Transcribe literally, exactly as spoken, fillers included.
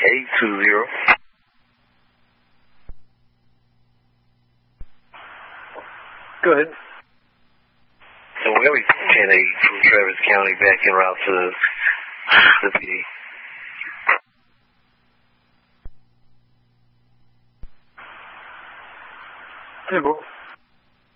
eight two zero. Go ahead. So Willie ten eight from Travis County back en route to the P D. Hey, boy.